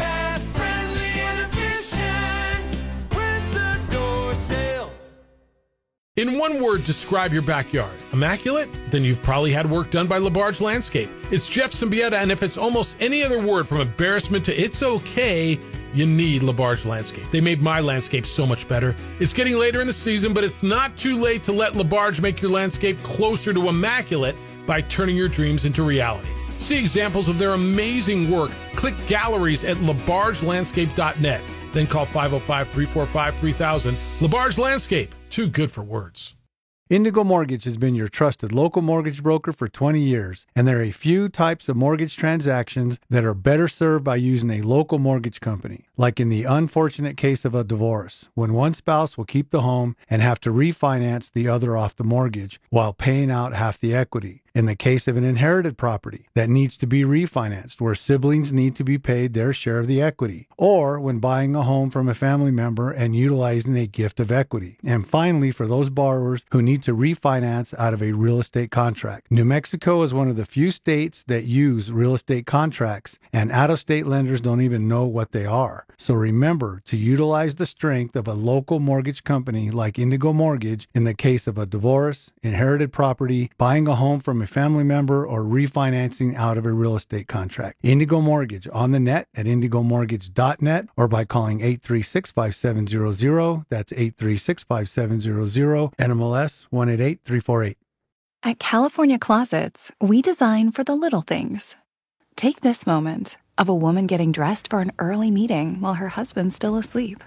In one word, describe your backyard. Immaculate? Then you've probably had work done by LaBarge Landscape. It's Jeff Symbieta, and if it's almost any other word from embarrassment to it's okay, you need LaBarge Landscape. They made my landscape so much better. It's getting later in the season, but it's not too late to let LaBarge make your landscape closer to immaculate by turning your dreams into reality. See examples of their amazing work. Click galleries at labargelandscape.net. Then call 505-345-3000. LaBarge Landscape. Too good for words. Indigo Mortgage has been your trusted local mortgage broker for 20 years, and there are a few types of mortgage transactions that are better served by using a local mortgage company, like in the unfortunate case of a divorce, when one spouse will keep the home and have to refinance the other off the mortgage while paying out half the equity. In the case of an inherited property that needs to be refinanced, where siblings need to be paid their share of the equity, or when buying a home from a family member and utilizing a gift of equity. And finally, for those borrowers who need to refinance out of a real estate contract. New Mexico is one of the few states that use real estate contracts, and out-of-state lenders don't even know what they are. So remember to utilize the strength of a local mortgage company like Indigo Mortgage in the case of a divorce, inherited property, buying a home from a family member, or refinancing out of a real estate contract. Indigo Mortgage on the net at indigomortgage.net or by calling 836-5700. That's 836-5700, NMLS 188348. At California Closets, we design for the little things. Take this moment of a woman getting dressed for an early meeting while her husband's still asleep.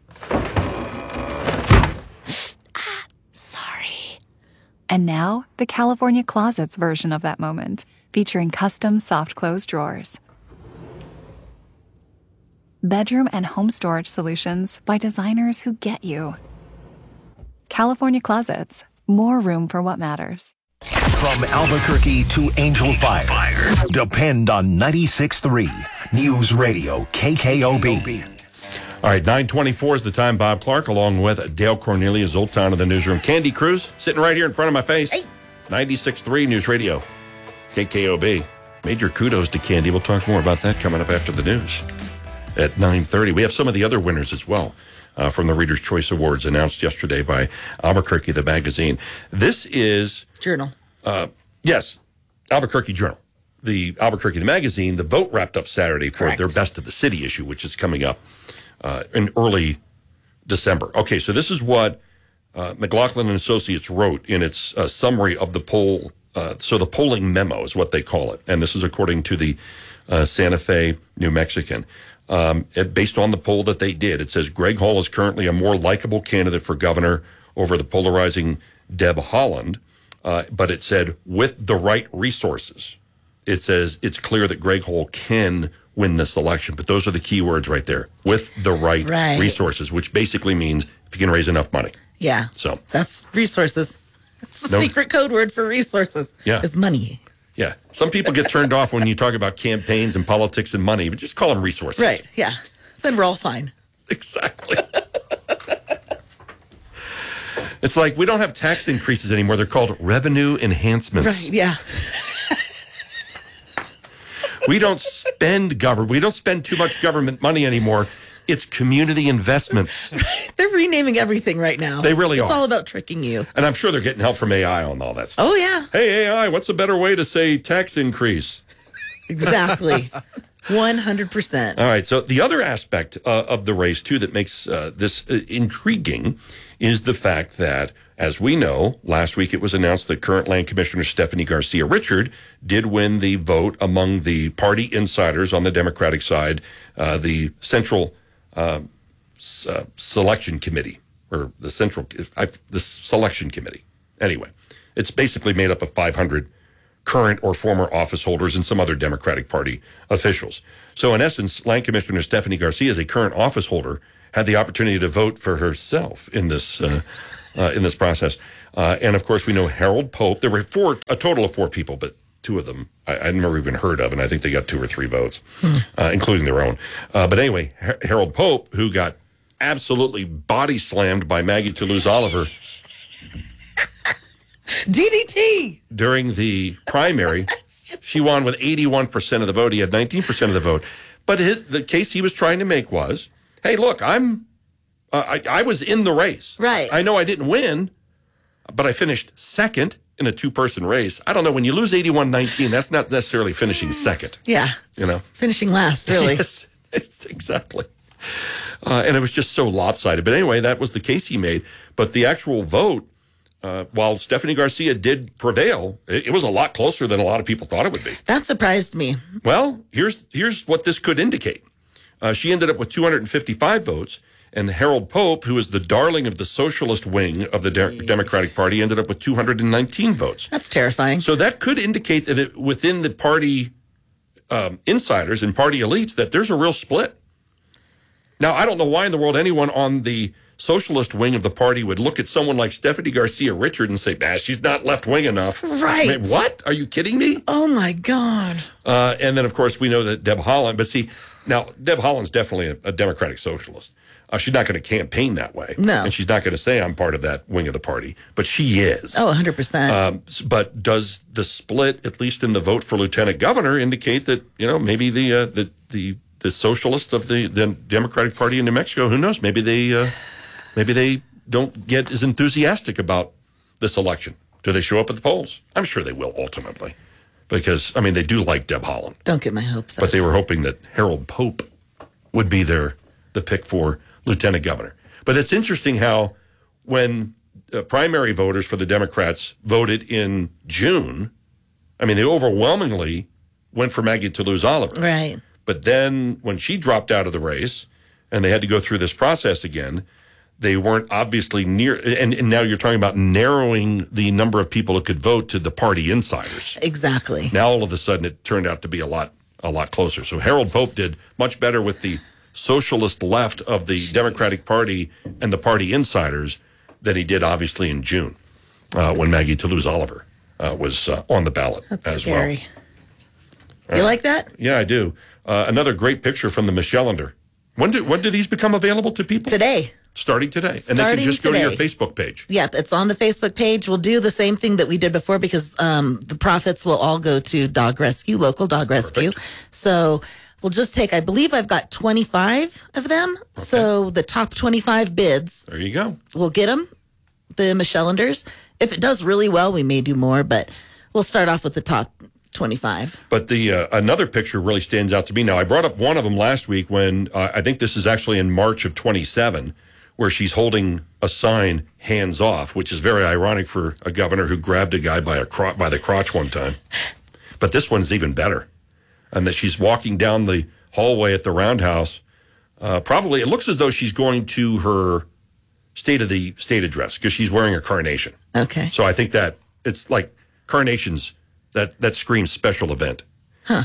Sorry. And now, the California Closets version of that moment, featuring custom soft close drawers. Bedroom and home storage solutions by designers who get you. California Closets, more room for what matters. From Albuquerque to Angel Fire, depend on 96.3 News Radio KKOB. All right, 9:24 is the time. Bob Clark, along with Dale Cornelius, Zoltan of the newsroom. Candy Cruz, sitting right here in front of my face. Hey. 96.3 News Radio KKOB. Major kudos to Candy. We'll talk more about that coming up after the news at 9:30. We have some of the other winners as well. From the Reader's Choice Awards announced yesterday by Albuquerque, the magazine. This is... Journal. Yes, Albuquerque Journal. The Albuquerque, the magazine, the vote wrapped up Saturday for their Best of the City issue, which is coming up in early December. Okay, so this is what McLaughlin and Associates wrote in its summary of the poll. So the polling memo is what they call it. And this is according to the Santa Fe New Mexican. Based on the poll that they did, it says Greg Hall is currently a more likable candidate for governor over the polarizing Deb Haaland. But it said, with the right resources. It says it's clear that Greg Hall can win this election. But those are the key words right there. With the right resources, which basically means if you can raise enough money. Yeah. So that's resources. It's the secret code word for resources. Yeah. Is money. Yeah. Some people get turned off when you talk about campaigns and politics and money, but just call them resources. Right. Yeah. Then we're all fine. Exactly. It's like we don't have tax increases anymore. They're called revenue enhancements. Right, yeah. We don't spend too much government money anymore. It's community investments. They're renaming everything right now. They really are. It's all about tricking you. And I'm sure they're getting help from AI on all that stuff. Oh, yeah. Hey, AI, what's a better way to say tax increase? Exactly. 100%. All right. So the other aspect of the race, too, that makes this intriguing is the fact that, as we know, last week it was announced that current Land Commissioner Stephanie Garcia Richard did win the vote among the party insiders on the Democratic side, the Central Selection Committee, or the Selection Committee. Anyway, it's basically made up of 500 current or former office holders and some other Democratic Party officials. So in essence, Land Commissioner Stephanie Garcia, as a current office holder, had the opportunity to vote for herself in this process. And of course, we know Harold Pope. There were a total of 4 people, but 2 of them I'd never even heard of, and I think they got 2 or 3 votes, including their own. But anyway, Harold Pope, who got absolutely body slammed by Maggie Toulouse Oliver DDT during the primary. She won with 81% of the vote. He had 19% of the vote. But the case he was trying to make was, hey, look, I was in the race. Right. I know I didn't win, but I finished second in a 2-person race. I don't know. When you lose 81-19, that's not necessarily finishing second. Yeah. Finishing last, really. Yes, exactly. And it was just so lopsided. But anyway, that was the case he made. But the actual vote, while Stephanie Garcia did prevail, it was a lot closer than a lot of people thought it would be. That surprised me. Well, here's what this could indicate. She ended up with 255 votes, and Harold Pope, who is the darling of the socialist wing of the Democratic Party, ended up with 219 votes. That's terrifying. So that could indicate that within the party insiders and party elites that there's a real split. Now, I don't know why in the world anyone on the socialist wing of the party would look at someone like Stephanie Garcia Richard and say, she's not left-wing enough. Right. I mean, what? Are you kidding me? Oh, my God. And then, of course, we know that Deb Haaland. But see, now, Deb Haaland's definitely a Democratic socialist. She's not going to campaign that way. No. And she's not going to say I'm part of that wing of the party. But she is. Oh, 100%. But does the split, at least in the vote for lieutenant governor, indicate that, maybe the socialists of the Democratic Party in New Mexico, who knows, maybe they don't get as enthusiastic about this election. Do they show up at the polls? I'm sure they will ultimately. Because, they do like Deb Haaland. Don't get my hopes up. But they were hoping that Harold Pope would be the pick for lieutenant governor. But it's interesting how when primary voters for the Democrats voted in June, they overwhelmingly went for Maggie Toulouse Oliver. Right. But then when she dropped out of the race and they had to go through this process again, they weren't obviously near. And now you're talking about narrowing the number of people who could vote to the party insiders. Exactly. Now all of a sudden it turned out to be a lot closer. So Harold Pope did much better with the socialist left of the Democratic Party and the party insiders than he did obviously in June when Maggie Toulouse Oliver was on the ballot. That's as scary. Well. You like that? Yeah, I do. Another great picture from the Michelender. When do these become available to people? Today. Starting today. And they can just go to your Facebook page. Yep, it's on the Facebook page. We'll do the same thing that we did before because the profits will all go to Dog Rescue, local Dog Rescue. Perfect. So we'll just take, I believe I've got 25 of them. Okay. So the top 25 bids. There you go. We'll get them, the Michelenders. If it does really well, we may do more, but we'll start off with the top 25. But the another picture really stands out to me. Now, I brought up one of them last week when I think this is actually in March of 27, where she's holding a sign, hands off, which is very ironic for a governor who grabbed a guy by the crotch one time. But this one's even better. And that she's walking down the hallway at the Roundhouse. Probably, it looks as though she's going to her State address because she's wearing a carnation. Okay. So I think that it's like carnations, that screams special event. Huh.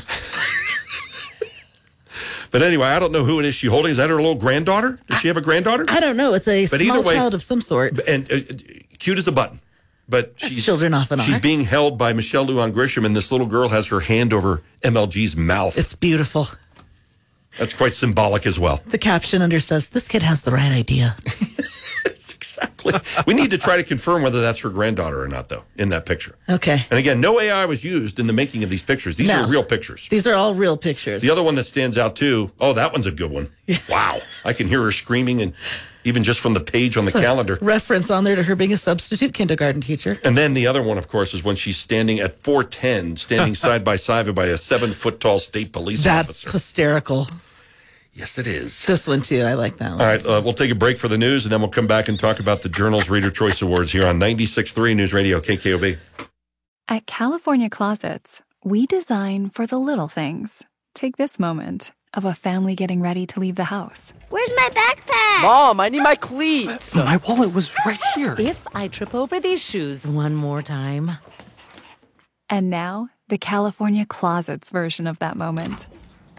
But anyway, I don't know who it is she's holding. Is that her little granddaughter? Does she have a granddaughter? I don't know. It's a small child of some sort. And cute as a button. But she's children off and on. She's being held by Michelle Lujan Grisham, and this little girl has her hand over MLG's mouth. It's beautiful. That's quite symbolic as well. The caption under says, "This kid has the right idea." Exactly. We need to try to confirm whether that's her granddaughter or not, though, in that picture. Okay. And again, no AI was used in the making of these pictures. These are real pictures. These are all real pictures. The other one that stands out, too, that one's a good one. Yeah. Wow. I can hear her screaming. And even just from the page on the calendar. Reference on there to her being a substitute kindergarten teacher. And then the other one, of course, is when she's standing at 4'10", standing side by side by a 7-foot-tall state police officer. That's hysterical. Yes, it is. This one, too. I like that one. All right, we'll take a break for the news, and then we'll come back and talk about the Journal's Reader Choice Awards here on 96.3 News Radio KKOB. At California Closets, we design for the little things. Take this moment of a family getting ready to leave the house. Where's my backpack? Mom, I need my cleats. My wallet was right here. If I trip over these shoes one more time. And now, the California Closets version of that moment.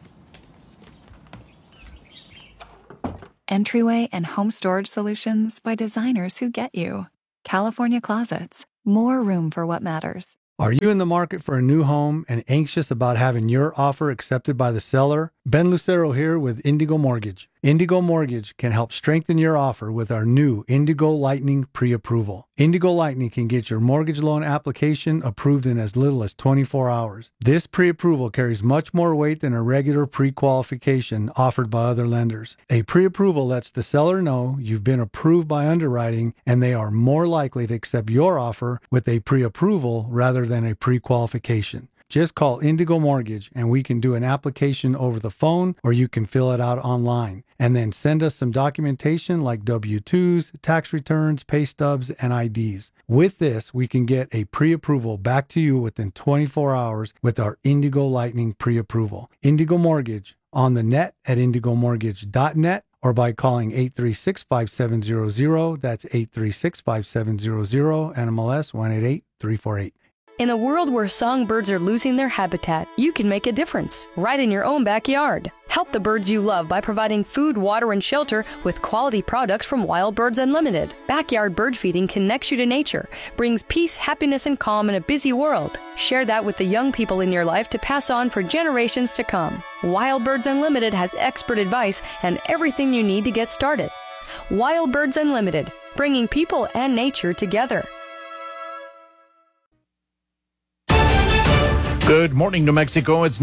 Entryway and home storage solutions by designers who get you. California Closets. More room for what matters. Are you in the market for a new home and anxious about having your offer accepted by the seller? Ben Lucero here with Indigo Mortgage. Indigo Mortgage can help strengthen your offer with our new Indigo Lightning pre-approval. Indigo Lightning can get your mortgage loan application approved in as little as 24 hours. This pre-approval carries much more weight than a regular pre-qualification offered by other lenders. A pre-approval lets the seller know you've been approved by underwriting and they are more likely to accept your offer with a pre-approval rather than a pre-qualification. Just call Indigo Mortgage and we can do an application over the phone or you can fill it out online. And then send us some documentation like W-2s, tax returns, pay stubs, and IDs. With this, we can get a pre-approval back to you within 24 hours with our Indigo Lightning pre-approval. Indigo Mortgage on the net at indigomortgage.net or by calling 836-5700. That's 836-5700, NMLS 188348. In a world where songbirds are losing their habitat, you can make a difference right in your own backyard. Help the birds you love by providing food, water, and shelter with quality products from Wild Birds Unlimited. Backyard bird feeding connects you to nature, brings peace, happiness, and calm in a busy world. Share that with the young people in your life to pass on for generations to come. Wild Birds Unlimited has expert advice and everything you need to get started. Wild Birds Unlimited, bringing people and nature together. Good morning, New Mexico. It's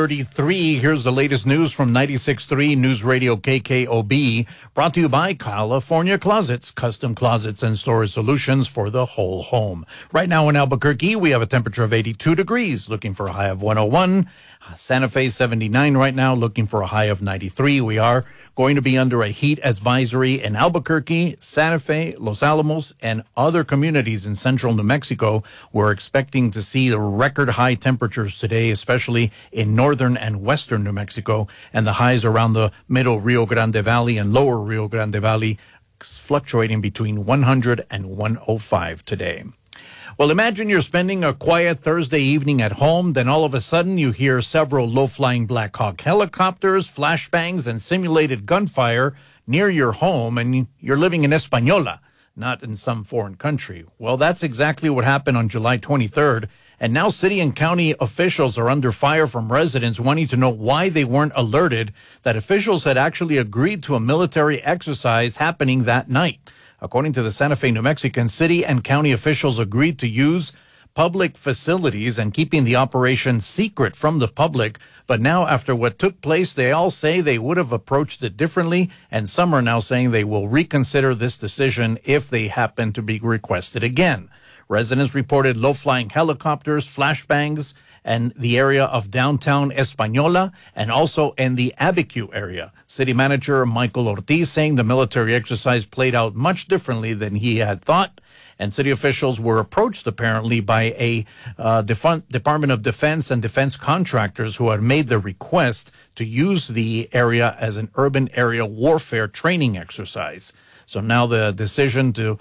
9:33. Here's the latest news from 96.3 News Radio KKOB, brought to you by California Closets, custom closets and storage solutions for the whole home. Right now in Albuquerque, we have a temperature of 82 degrees, looking for a high of 101. Santa Fe, 79 right now, looking for a high of 93. We are going to be under a heat advisory in Albuquerque, Santa Fe, Los Alamos, and other communities in central New Mexico. We're expecting to see the record high temperatures today, especially in northern and western New Mexico, and the highs around the middle Rio Grande Valley and lower Rio Grande Valley fluctuating between 100 and 105 today. Well, imagine you're spending a quiet Thursday evening at home, then all of a sudden you hear several low-flying Black Hawk helicopters, flashbangs, and simulated gunfire near your home, and you're living in Española, not in some foreign country. Well, that's exactly what happened on July 23rd, and now city and county officials are under fire from residents wanting to know why they weren't alerted that officials had actually agreed to a military exercise happening that night. According to the Santa Fe New Mexican, city and county officials agreed to use public facilities and keeping the operation secret from the public. But now, after what took place, they all say they would have approached it differently, and some are now saying they will reconsider this decision if they happen to be requested again. Residents reported low-flying helicopters, flashbangs, and the area of downtown Española, and also in the Abiquiu area. City manager Michael Ortiz saying the military exercise played out much differently than he had thought, and city officials were approached apparently by a Department of Defense and defense contractors who had made the request to use the area as an urban area warfare training exercise. So now the decision to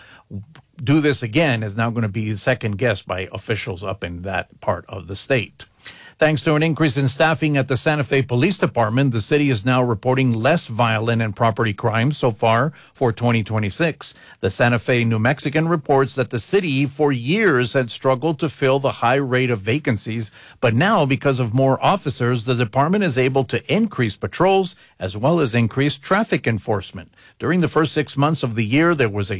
do this again is now going to be second guessed by officials up in that part of the state. Thanks to an increase in staffing at the Santa Fe Police Department, the city is now reporting less violent and property crimes so far for 2026. The Santa Fe New Mexican reports that the city for years had struggled to fill the high rate of vacancies, but now because of more officers, the department is able to increase patrols as well as increase traffic enforcement. During the first 6 months of the year, there was a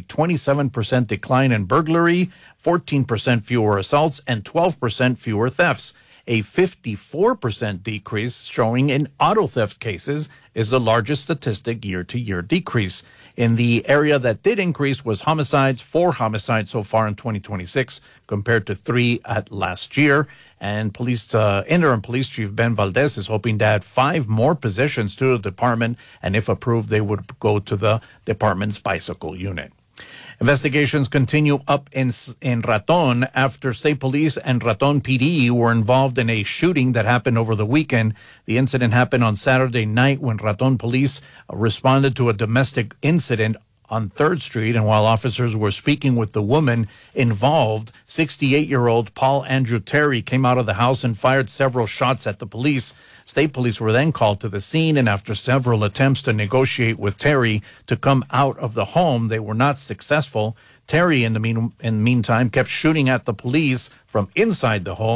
27% decline in burglary, 14% fewer assaults, and 12% fewer thefts. A 54% decrease, showing in auto theft cases, is the largest statistic year-to-year decrease. In the area that did increase was homicides, 4 homicides so far in 2026 compared to 3 at last year. And interim police chief Ben Valdez is hoping to add 5 more positions to the department. And if approved, they would go to the department's bicycle unit. Investigations continue up in Raton after state police and Raton PD were involved in a shooting that happened over the weekend. The incident happened on Saturday night when Raton police responded to a domestic incident on 3rd Street, and while officers were speaking with the woman involved, 68-year-old Paul Andrew Terry came out of the house and fired several shots at the police. State police were then called to the scene, and after several attempts to negotiate with Terry to come out of the home, they were not successful. Terry, in the meantime, kept shooting at the police from inside the home.